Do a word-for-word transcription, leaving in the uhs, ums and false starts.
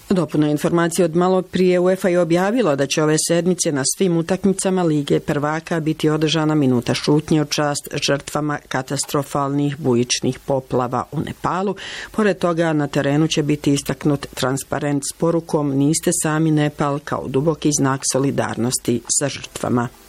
Dopuna informacije od malo prije UEFA je objavilo da će ove sedmice na svim utakmicama Lige prvaka biti održana minuta šutnje u čast žrtvama katastrofalnih bujičnih poplava u Nepalu. Pored toga na terenu će biti istaknut transparent s porukom "Niste sami Nepal" kao duboki znak solidarnosti sa žrtvama.